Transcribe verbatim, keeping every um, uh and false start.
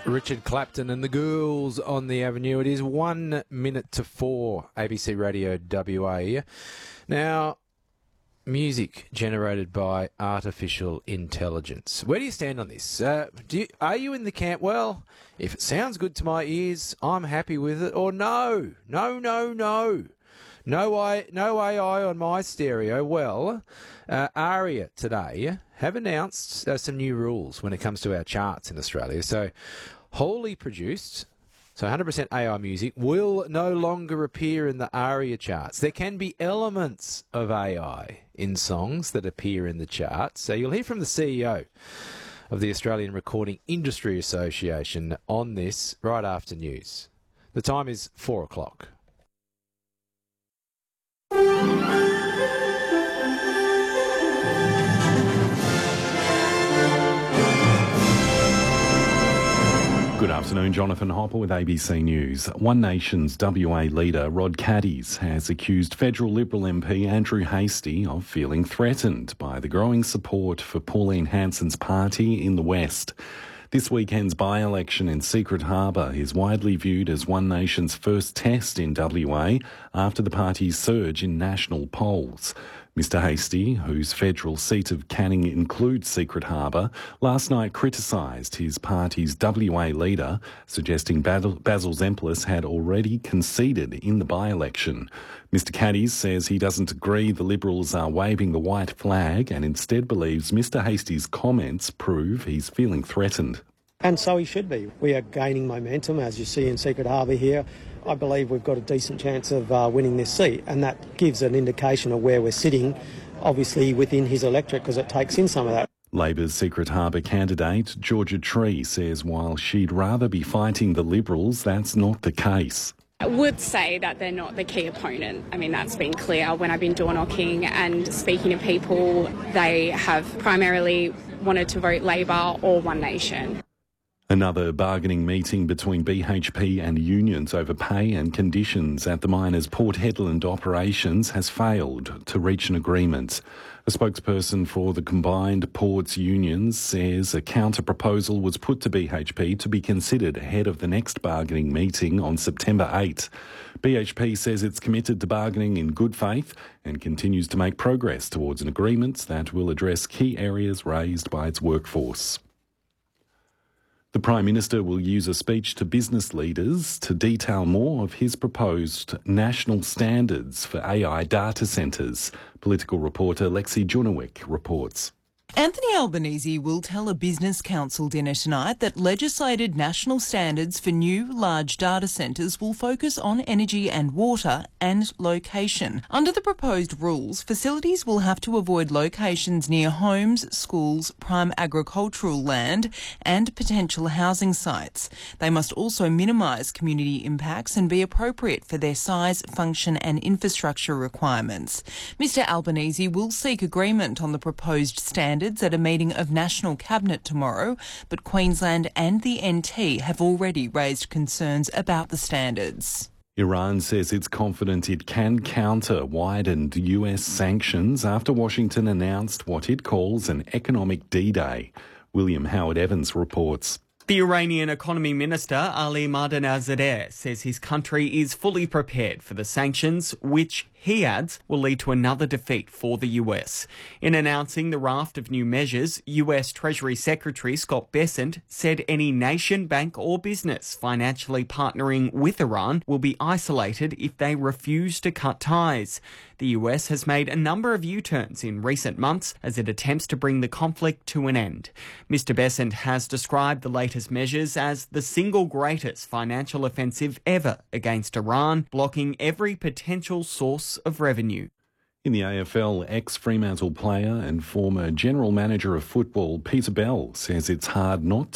Richard Clapton and the Ghouls on the Avenue. It is one minute to four, A B C Radio W A. Now, music generated by artificial intelligence. Where do you stand on this? Uh, do you, are you in the camp, well, if it sounds good to my ears, I'm happy with it, or no, no, no, no. No, I, no A I on my stereo. Well, uh, ARIA today have announced uh, some new rules when it comes to our charts in Australia. So, wholly produced, so one hundred percent A I music, will no longer appear in the ARIA charts. There can be elements of A I in songs that appear in the charts. So, you'll hear from the C E O of the Australian Recording Industry Association on this right after news. The time is four o'clock. Good afternoon, Jonathan Hopper with A B C News. One Nation's W A leader, Rod Caddies, has accused federal Liberal M P Andrew Hastie of feeling threatened by the growing support for Pauline Hanson's party in the West. This weekend's by-election in Secret Harbour is widely viewed as One Nation's first test in W A after the party's surge in national polls. Mister Hastie, whose federal seat of Canning includes Secret Harbour, last night criticised his party's W A leader, suggesting Basil Zempilas had already conceded in the by-election. Mister Caddies says he doesn't agree the Liberals are waving the white flag and instead believes Mister Hastie's comments prove he's feeling threatened. And so he should be. We are gaining momentum, as you see in Secret Harbour here. I believe we've got a decent chance of uh, winning this seat, and that gives an indication of where we're sitting, obviously within his electorate, because it takes in some of that. Labor's Secret Harbour candidate, Georgia Tree, says while she'd rather be fighting the Liberals, that's not the case. I would say that they're not the key opponent. I mean, that's been clear when I've been door knocking and speaking to people. They have primarily wanted to vote Labor or One Nation. Another bargaining meeting between B H P and unions over pay and conditions at the miner's Port Hedland operations has failed to reach an agreement. A spokesperson for the combined ports unions says a counter-proposal was put to B H P to be considered ahead of the next bargaining meeting on September eighth. B H P says it's committed to bargaining in good faith and continues to make progress towards an agreement that will address key areas raised by its workforce. The Prime Minister will use a speech to business leaders to detail more of his proposed national standards for A I data centres. Political reporter Lexi Junowik reports. Anthony Albanese will tell a Business Council dinner tonight that legislated national standards for new large data centres will focus on energy and water and location. Under the proposed rules, facilities will have to avoid locations near homes, schools, prime agricultural land and potential housing sites. They must also minimise community impacts and be appropriate for their size, function and infrastructure requirements. Mr Albanese will seek agreement on the proposed standards at a meeting of National Cabinet tomorrow, but Queensland and the N T have already raised concerns about the standards. Iran says it's confident it can counter widened U S sanctions after Washington announced what it calls an economic D-Day. William Howard Evans reports. The Iranian Economy Minister Ali Mardanazadeh says his country is fully prepared for the sanctions, which, he adds, will lead to another defeat for the U S. In announcing the raft of new measures, U S Treasury Secretary Scott Bessent said any nation, bank or business financially partnering with Iran will be isolated if they refuse to cut ties. The U S has made a number of U-turns in recent months as it attempts to bring the conflict to an end. Mister Bessent has described the latest measures as the single greatest financial offensive ever against Iran, blocking every potential source of revenue. In the A F L, ex-Fremantle player and former general manager of football Peter Bell says it's hard not